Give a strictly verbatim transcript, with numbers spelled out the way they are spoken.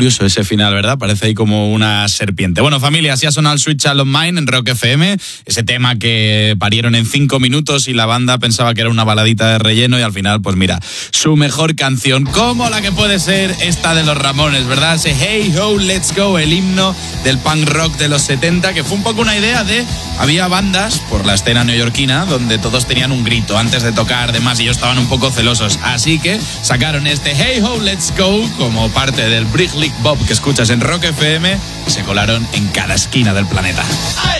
curioso ese final, ¿verdad? Parece ahí como una serpiente. Bueno, familia, así ha sonado el Sweet Child of Mine en Rock F M, ese tema que parieron en cinco minutos y la banda pensaba que era una baladita de relleno y al final, pues mira, su mejor canción, como la que puede ser esta de los Ramones, ¿verdad? Ese Hey Ho, Let's Go, el himno del punk rock de los setenta, que fue un poco una idea de... Había bandas por la escena neoyorquina donde todos tenían un grito antes de tocar, demás, y ellos estaban un poco celosos, así que sacaron este Hey Ho, Let's Go como parte del Brick Lick Bob que escuchas en Rock F M y se colaron en cada esquina del planeta. ¡Ay!